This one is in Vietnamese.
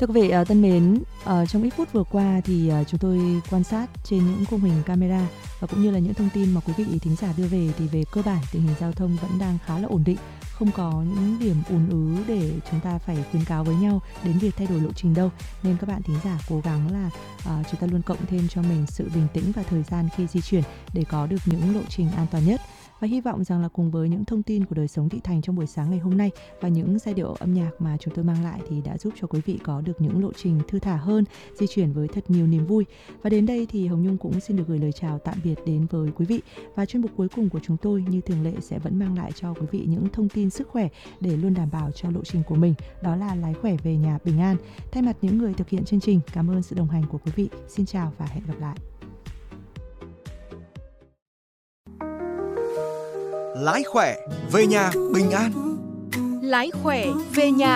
Thưa quý vị thân mến, trong ít phút vừa qua thì chúng tôi quan sát trên những khung hình camera và cũng như là những thông tin mà quý vị thính giả đưa về thì về cơ bản tình hình giao thông vẫn đang khá là ổn định, không có những điểm ùn ứ để chúng ta phải khuyến cáo với nhau đến việc thay đổi lộ trình đâu. Nên các bạn thính giả cố gắng là chúng ta luôn cộng thêm cho mình sự bình tĩnh và thời gian khi di chuyển để có được những lộ trình an toàn nhất. Và hy vọng rằng là cùng với những thông tin của đời sống thị thành trong buổi sáng ngày hôm nay và những giai điệu âm nhạc mà chúng tôi mang lại thì đã giúp cho quý vị có được những lộ trình thư thả hơn, di chuyển với thật nhiều niềm vui. Và đến đây thì Hồng Nhung cũng xin được gửi lời chào tạm biệt đến với quý vị. Và chuyên mục cuối cùng của chúng tôi như thường lệ sẽ vẫn mang lại cho quý vị những thông tin sức khỏe để luôn đảm bảo cho lộ trình của mình. Đó là lái khỏe về nhà bình an. Thay mặt những người thực hiện chương trình, cảm ơn sự đồng hành của quý vị. Xin chào và hẹn gặp lại. Lái khỏe về nhà bình an. Lái khỏe về nhà